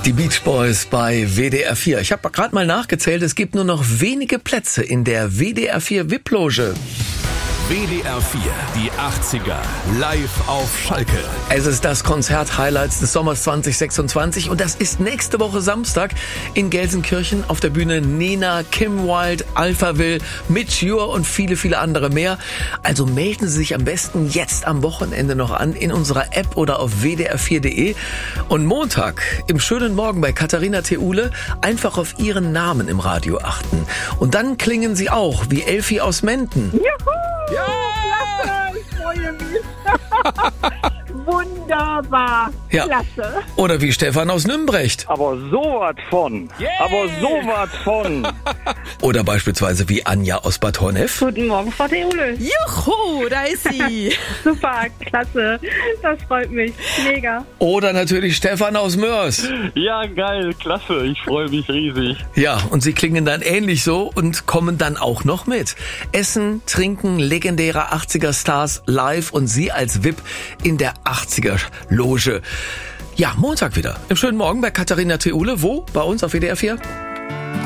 Die Beach Boys bei WDR 4. Ich habe gerade mal nachgezählt, es gibt nur noch wenige Plätze in der WDR 4 VIP-Loge. WDR 4, die 80er, live auf Schalke. Es ist das Konzert-Highlights des Sommers 2026 und das ist nächste Woche Samstag in Gelsenkirchen auf der Bühne Nena, Kim Wilde, Alphaville, Mitch Ure und viele, viele andere mehr. Also melden Sie sich am besten jetzt am Wochenende noch an in unserer App oder auf wdr4.de. Und Montag im schönen Morgen bei Katharina Theule einfach auf Ihren Namen im Radio achten. Und dann klingen Sie auch wie Elfi aus Menden. Juhu! Ja! Klasse! Ich freue mich. Wunderbar. Ja. Klasse. Oder wie Stefan aus Nümbrecht. Aber sowas von. Yeah. Aber sowas von. Oder beispielsweise wie Anja aus Bad Honnef. Guten Morgen, Frau Theule. Juhu, da ist sie. Super, klasse. Das freut mich. Mega. Oder natürlich Stefan aus Mörs. Ja, geil, klasse. Ich freue mich riesig. Ja, und sie klingen dann ähnlich so und kommen dann auch noch mit. Essen, trinken, legendäre 80er-Stars live und Sie als VIP in der 80er-Loge. Ja, Montag wieder. Im schönen Morgen bei Katharina Theule. Wo? Bei uns auf WDR 4.